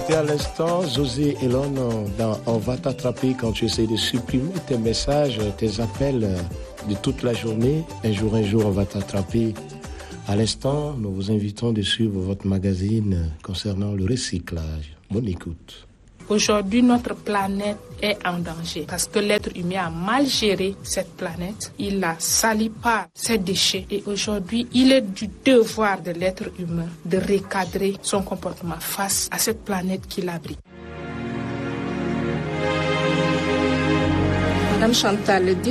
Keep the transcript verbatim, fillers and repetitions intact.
C'était à l'instant José Elon dans On va t'attraper quand tu essaies de supprimer tes messages, tes appels de toute la journée. Un jour, un jour, on va t'attraper. À l'instant, nous vous invitons de suivre votre magazine concernant le recyclage. Bonne écoute. Aujourd'hui, notre planète est en danger parce que l'être humain a mal géré cette planète. Il la salit par ses déchets. Et aujourd'hui, il est du devoir de l'être humain de recadrer son comportement face à cette planète qui l'abrite. Madame Chantal,